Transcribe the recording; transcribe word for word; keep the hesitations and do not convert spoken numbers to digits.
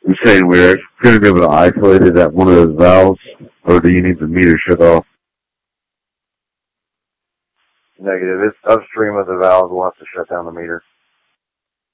I'm saying we're going to be able to isolate it at one of those valves, or do you need the meter shut off? Negative. It's upstream of the valve. We'll have to shut down the meter.